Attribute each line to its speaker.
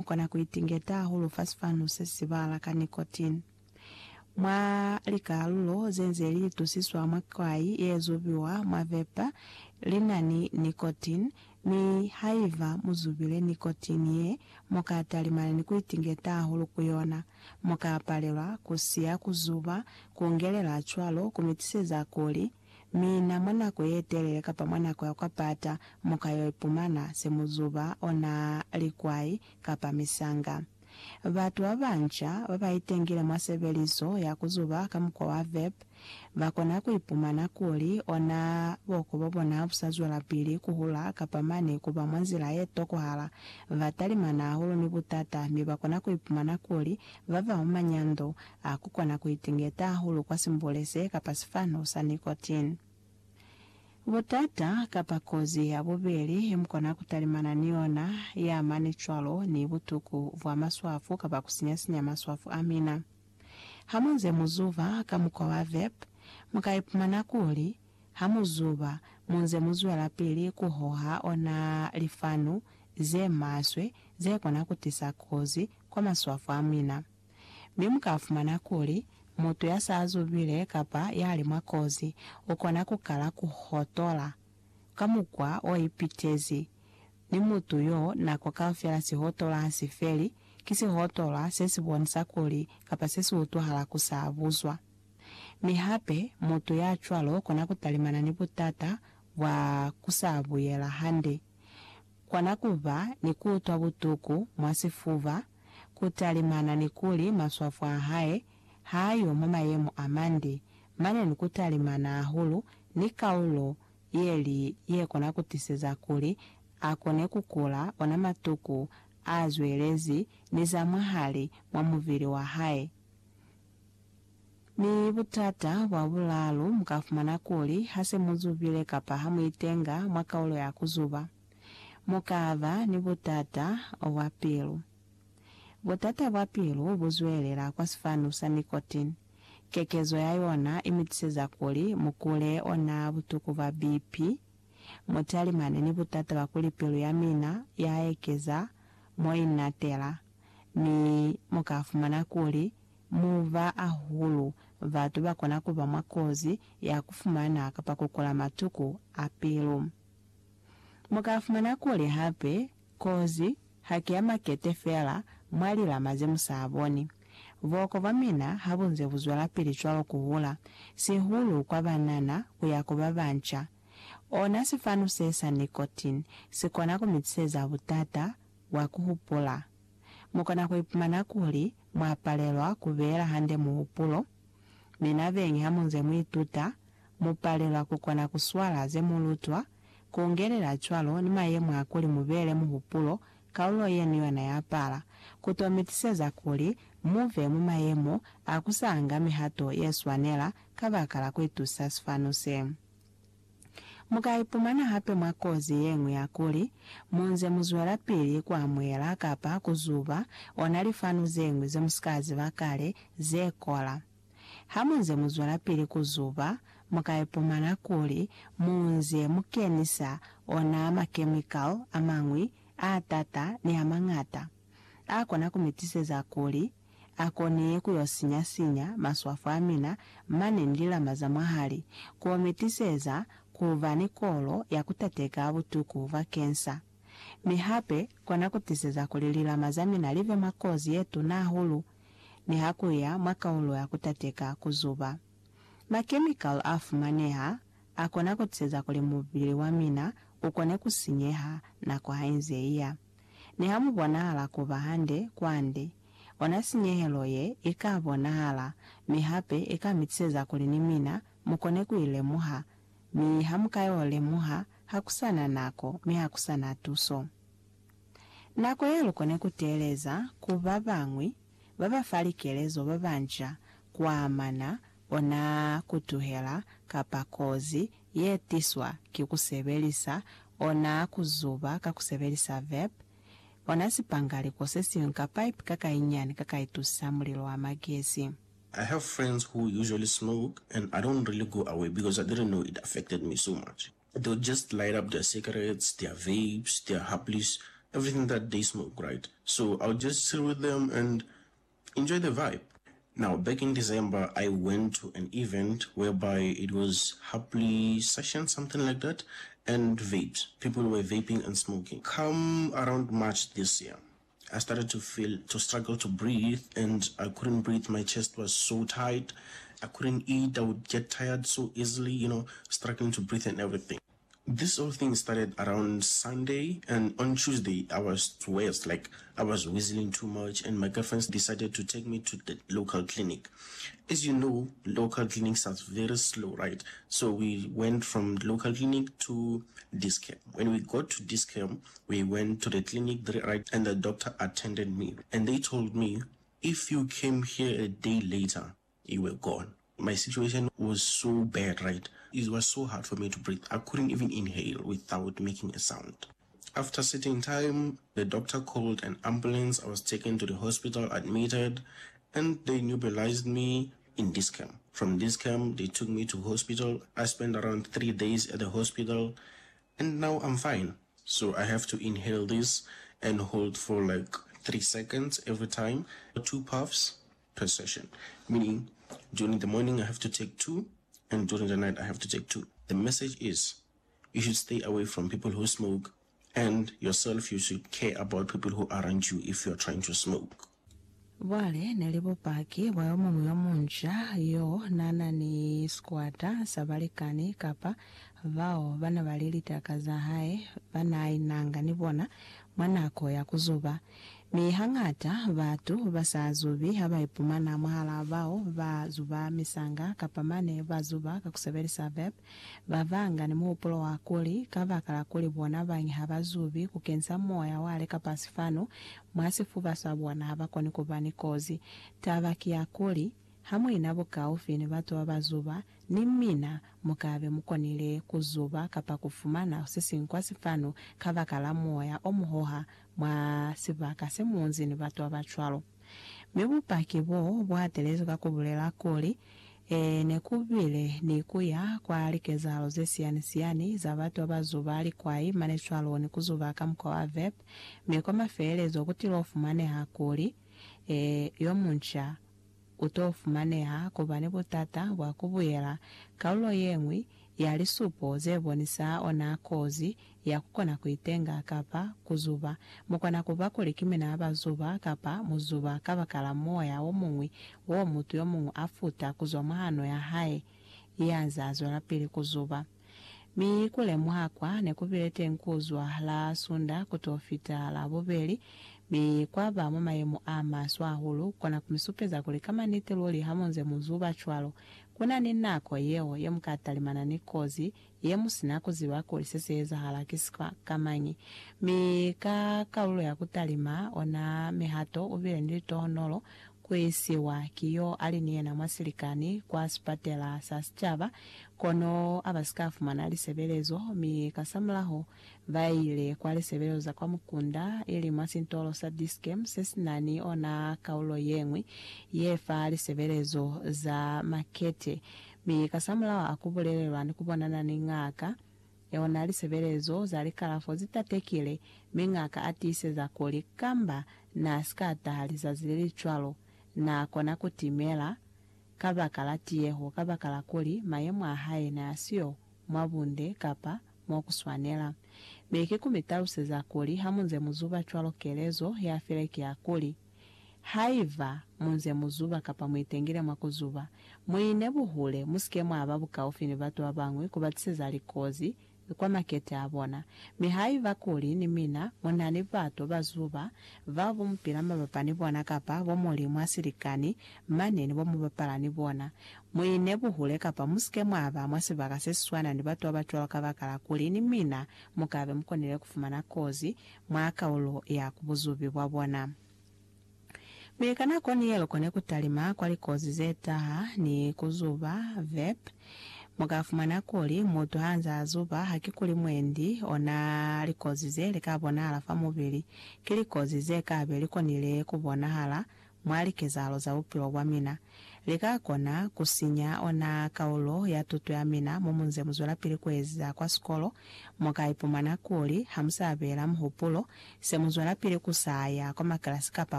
Speaker 1: mkona kuitingeta hulu fasifanu sesibala ka nicotine. Mwa likalulo zenzeli tusiswa mwakwai yezubiwa mwa vepa linani nicotine mi haiva muzubile nicotine ye moka talimana ni kuitingeta hulu kuyona moka apalelwa kusia kuzuba kuongelela achwalo kumitiseza kuli mina mwana kuyetelele kapa mwana kwa kwapata moka yoipumana semuzuba ona likwai kapa misanga. Vatu wabanja wabaitengile mwasebeliso ya kuzuba kamukwa wa vep vakona kuipumana kuli ona boko bobona busazwa la pili kuhula kapamane kuba mwanzila yeto kuhala vatalimana hulu ni butata mibakona kuipumana kuli vava umanyando akukwana kuitingeta hulu kwa simbolese kapasifano sa nicotine. Butata kapakozi ya bubeli mkona kutalimana niona ya manichwalo ni butuku vwa maswafu kapakusinyasinya maswafu amina. Hamunze muzuva kamukwa wa vep mkaipumana kuli hamuzuva munze muzwa la pili kuhoha ona lifanu ze maswe ze kona kutisa kozi kwa maswafu amina. Mimukafumana kuli mutu yasazubile kapa yali makozi ukona kukala kuhotola kamukwa oipitezi ni mutu yo nako kafela sihotola asifeli kisi hotola sesibonisa kuli kapa sesi utuhala kusabuzwa. Mihape mutu ya chwalo kona kutalimana ni butata wa kusabuyela hande kwana kuva ni kutwa butuku mwasifuva kutalimana ni kuli maswafu ahae hayo mama yemu amandi mane nikutalimana ahulu ni kaulo yeli yekona kutiseza kuli akone kukula ona matuku azwelezi niza mwahali mwa muvili wa hae. Ni butata wa bulalu mkafumana kuli hase muzubile kapa hamuitenga mwakaulo ya kuzuba. Mukava ni butata wa pilu. Butata wa pilu buzwelela kwa sifanu sa nicotine. Kekezo ya yona imitiseza kuli mukule ona butuku wa BP. Mutalimane ni butata wa kuli pilu ya mina ya ekeza moinatela. Mi mukafumana kuli muva ahulu vatu bakona kuva makozi ya kufumana kapa kukula matuku apilu. Mukafumana kuli hape kozi haki ya makete fela mwali la mazemu saboni. Voko vamina habunze buzwala pili chwalo kuhula si hulu kwa banana kuyakuba vancha. Ona sifanu sesa nicotine sikona kumitiseza butata wa kuhupula. Mukona kuipumana kuli mwapalelwa kuvela hande muhupulo. Mina vengi hamunze muituta mupalelwa kukona kuswala ze mulutwa kuongelela chwalo ni mayemu akuli muvele muhupulo kaulo yenu yona yapala kutomitiseza kuli muve mumayemu akusanga mihato yeswanela kavakala kwetusa sifanu semu. Mukaipumana hape mwakozi yengu ya kuli munze muzwela pili kwa mwela kapa kuzuba onalifanu zengu ze musikazi vakale zekola. Hamunze muzwela pili kuzuba mukaipumana kuli munze mukenisa ona makemikal amangwi atata ni amangata. Akona kumitiseza kuli akone kuyosinya maswafu amina mane ndila mazamahali kuomitiseza kuva nikolo ya kutateka butuku va kensa. Mihape kona kutiseza kulilila mazamina live makozi yetu na hulu ni hakuya makaulo ya kutateka kuzuba. Makemikal afu maneha akona kutiseza kuli mubili wa mina ukone kusinyeha na kwa hainze iya. Ni hamu bonahala kuva hande kwande. Onasinyehelo ye ikabonahala mihape ikamitiseza kuli nimina mukone kuilemuha. Mi hamukayo lemuha hakusana nako mi hakusana tuso. Nako yelu kone kuteleza kuva bangwi baba falikelezo babanja kwa amana ona kutuhela kapakozi yetiswa kikusebelisa ona kuzuba kakusebelisa vep ona sipangali kosesi nka pipe kakainyani kakaitusa mulilo wa magesi.
Speaker 2: I have friends who usually smoke and I don't really go away because I didn't know it affected me so much. They'll just light up their cigarettes, their vapes, their haplis everything that they smoke, right? So I'll just chill with them and enjoy the vibe. Now, back in December, I went to an event whereby it was Happily Session, something like that, and vapes. People were vaping and smoking. Come around March this year, I started to struggle to breathe, and I couldn't breathe. My chest was so tight. I couldn't eat. I would get tired so easily, struggling to breathe and everything. This whole thing started around Sunday, and on Tuesday I was worse, like I was whistling too much, and my girlfriends decided to take me to the local clinic. As you know, local clinics are very slow, right? So we went from local clinic to Discam. When we got to Discam, we went to the clinic, right, and the doctor attended me, and they told me, if you came here a day later, you were gone. My situation was so bad, right? It was so hard for me to breathe. I couldn't even inhale without making a sound. After sitting time, the doctor called an ambulance. I was taken to the hospital, admitted, and they nebulized me in Discam. From Discam, they took me to hospital. I spent around 3 days at the hospital, and now I'm fine. So I have to inhale this and hold for like 3 seconds every time, 2 puffs per session, meaning during the morning I have to take 2, and during the night I have to take 2. The message is, you should stay away from people who smoke, and yourself, you should care about people who are around you if you're trying to smoke.
Speaker 1: Bwale nelipo paki bwayomo muyomunja yo nana ni squatter sabalikani kapa vao bana balilita kaza hae bana inanga nibona mwana akoya kuzuba mihangata batu basazubi abaipumana mahala bao bazuba misanga kapamane bazuba kakuseberisa vep bavanga ni muupolo wakuli kavakala kuli bona banyi habazubi kukensa moya wale kapasifano mwasifu basabwana abakoni kubani kozi tabaki yakuli hamwe inabo kaufini batu abazuba ni mina mukabe mukonile kuzuba kapa kufumana sisi nkwasifano kavakala moya omuhoha mwa sibaka semunzi ni batu abachwalo mibupaki bo bwatelezo kakubulela kuli nekubile nikuya kwa alikezalo zesiani za batu abazuba ali kwai manechwalo ni kuzuba kamko wa vep mikoma felezo kutilo ofumane hakuli yomuncha utofumaneha kubane butata bwakubuyela kaulo yemwi yali supo zebonisa ona kozi yakukona kuitenga kapa kuzuba mukona kuba kulikimena abazuba kapa muzuba kabakala moya womumwi womutu yomungu afuta kuzwa hano ya hae yanzazo la pili kuzuba mi kule muhakwa nekubirete nkuzwa la sunda kutofita la bobeli mi kwaba mamayemu amaswa hulu kona kumisupeza kuli kama niteloli hamonze muzuba chwalo kuna ninako yeo yemukatalimana nikozi yemusinako ziwako liseseza halakisika kamanyi mi kaulo ya kutalima ona mihato ubile nditohonolo kwesiwa kiyo aliniye na mwasilikani kwa spatela sasichaba kono abasikafu manali sebelezo mi kasamulaho vaile kwa lisebelezo kwa mukunda ili mwasintolo sa Discam sesinani ona kaulo yemwi yefa lisebelezo za makete mi kasamulaho akubulelelwa nikubonana ning'aka eona lisebelezo zali kalafo zitatekile ming'aka atise za kuli kamba na skata halizazili chwalo na kona kutimela kabakala tiyeho kabakala kuli mayemu ahaye na asio mwabunde kapa mwakuswanela meke kumitaluse za kuli hamunze muzuba chwalo kelezo ya fileki ya kuli haiva munze muzuba kapa mwitengile mwakuzuba mwine buhule musikemu ababuka ofini batu abangwe kubatise za likozi kwa makete abona mihaiva kuli ni mina monani bato bazuba vavo mpira mabapani bona kapa bomuli mwasilikani maneni bomubapalani bona mwine buhule kapa musike mwaba mwasibaka seswana ni bato abatwala kabakala kuli ni mina mukabe mukonele kufumana kozi mwakaulo ya kubuzubi bwabona Mikana koni yelo kone kutalima kwa likozi zetaha ni kuzuba vep mugafumana kuli mutu hanza azuba hakikuli mwendi ona likozi ze likabona alafa mubili kilikozi ze kabe likonile kubona hala mwali kezalo za upiwa wa mina likakona kusinya ona kaulo ya tutu ya mina mumunze muzwela pili kweza kwa skolo mwakaipumana kuli hamsabela mhupulo se muzwela pili kusaya kwa makalasi kapa